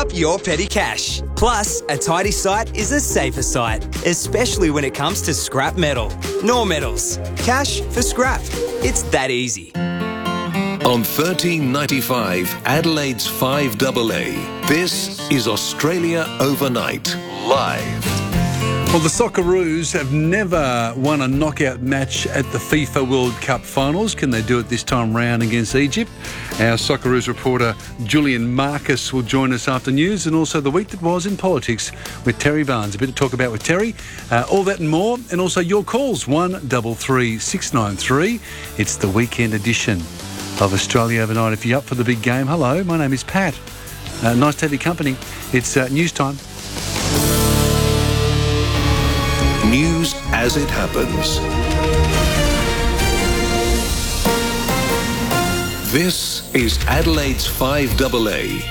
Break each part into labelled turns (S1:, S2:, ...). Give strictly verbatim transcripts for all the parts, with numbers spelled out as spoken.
S1: up your petty cash. Plus, a tidy site is a safer site, especially when it comes to scrap metal. Nor Metals. Cash for scrap. It's that easy.
S2: On thirteen ninety-five, Adelaide's five A A. This is Australia Overnight, live.
S3: Well, the Socceroos have never won a knockout match at the FIFA World Cup finals. Can they do it this time round against Egypt? Our Socceroos reporter Julian Marcus will join us after news, and also the week that was in politics with Terry Barnes. A bit to talk about with Terry. Uh, all that and more, and also your calls, one three three six nine three. It's the weekend edition of Australia Overnight. If you're up for the big game, hello, my name is Pat. Uh, nice to have your company. It's uh, news time.
S2: News as it happens. This is Adelaide's five A A.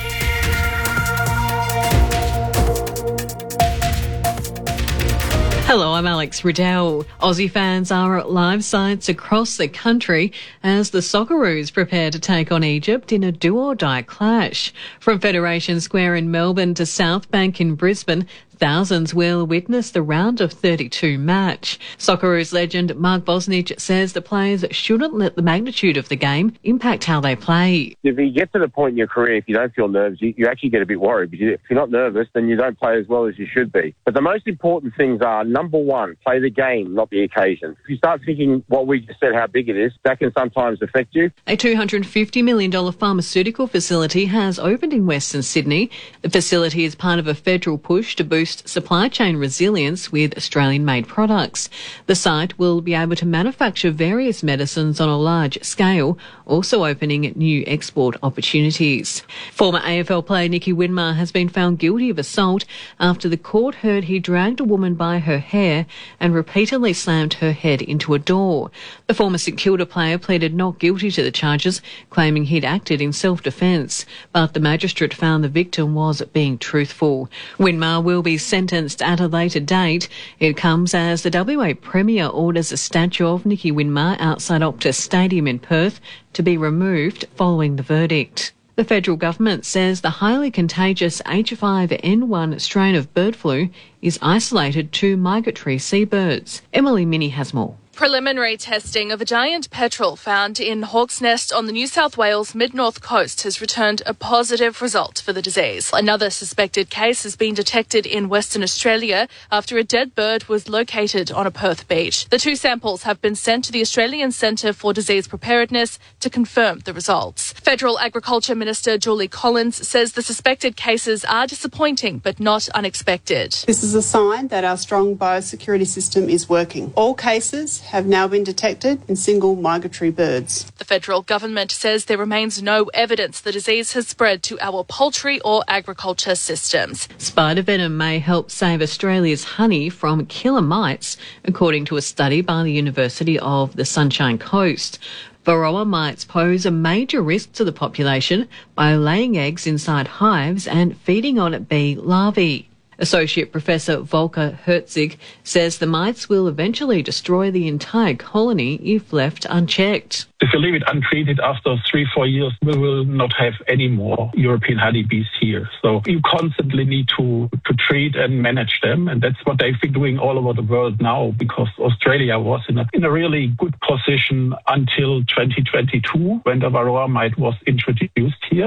S4: Hello, I'm Alex Riddell. Aussie fans are at live sites across the country as the Socceroos prepare to take on Egypt in a do-or-die clash. From Federation Square in Melbourne to South Bank in Brisbane, thousands will witness the round of thirty-two match. Socceroos legend Mark Bosnich says the players shouldn't let the magnitude of the game impact how they play.
S5: If you get to the point in your career, if you don't feel nerves, you, you actually get a bit worried. Because if you're not nervous, then you don't play as well as you should be. But the most important things are, number one, play the game, not the occasion. If you start thinking what we just said, how big it is, that can sometimes affect you.
S4: A two hundred fifty million dollars pharmaceutical facility has opened in Western Sydney. The facility is part of a federal push to boost supply chain resilience with Australian-made products. The site will be able to manufacture various medicines on a large scale, also opening new export opportunities. Former A F L player Nicky Winmar has been found guilty of assault after the court heard he dragged a woman by her hair and repeatedly slammed her head into a door. The former St Kilda player pleaded not guilty to the charges, claiming he'd acted in self-defence, but the magistrate found the victim was being truthful. Winmar will be sentenced at a later date. It comes as the W A Premier orders a statue of Nicky Winmar outside Optus Stadium in Perth to be removed following the verdict. The federal government says the highly contagious H five N one strain of bird flu is isolated to migratory seabirds. Emily Minnie has more.
S6: Preliminary testing of a giant petrel found in Hawk's Nest on the New South Wales mid-north coast has returned a positive result for the disease. Another suspected case has been detected in Western Australia after a dead bird was located on a Perth beach. The two samples have been sent to the Australian Centre for Disease Preparedness to confirm the results. Federal Agriculture Minister Julie Collins says the suspected cases are disappointing but not unexpected.
S7: This is a sign that our strong biosecurity system is working. All cases have now been detected in single migratory birds.
S6: The federal government says there remains no evidence the disease has spread to our poultry or agriculture systems.
S4: Spider venom may help save Australia's honey from killer mites, according to a study by the University of the Sunshine Coast. Varroa mites pose a major risk to the population by laying eggs inside hives and feeding on bee larvae. Associate Professor Volker Herzig says the mites will eventually destroy the entire colony if left unchecked.
S8: If you leave it untreated, after three, four years, we will not have any more European honeybees here. So you constantly need to, to treat and manage them. And that's what they've been doing all over the world now, because Australia was in a, in a really good position until twenty twenty-two, when the Varroa mite was introduced here.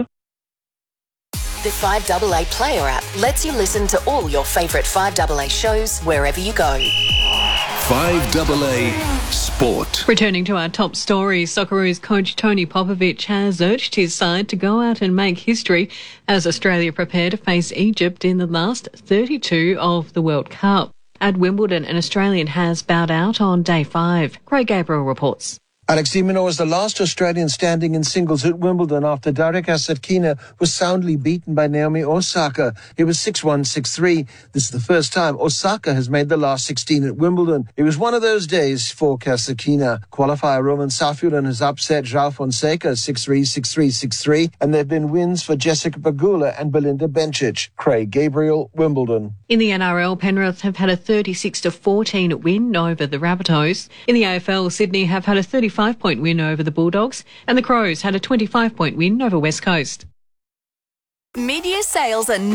S9: The five A A Player app lets you listen to all your favourite five A A shows wherever you go.
S2: five A A Sport.
S4: Returning to our top story, Socceroos coach Tony Popovic has urged his side to go out and make history as Australia prepare to face Egypt in the last thirty-two of the World Cup. At Wimbledon, an Australian has bowed out on day five. Craig Gabriel reports.
S10: Alex de Minaur was the last Australian standing in singles at Wimbledon after Darek Asatkina was soundly beaten by Naomi Osaka. It was six one, six three. This is the first time Osaka has made the last sixteen at Wimbledon. It was one of those days for Kasatkina. Qualifier Roman Safiullin has upset João Fonseca six three, six three, six three, and there have been wins for Jessica Pegula and Belinda Bencic. Craig Gabriel, Wimbledon.
S4: In the N R L, Penrith have had a thirty-six to fourteen win over the Rabbitohs. In the A F L, Sydney have had a thirty-five point win over the Bulldogs, and the Crows had a twenty-five point win over West Coast.
S9: Media sales are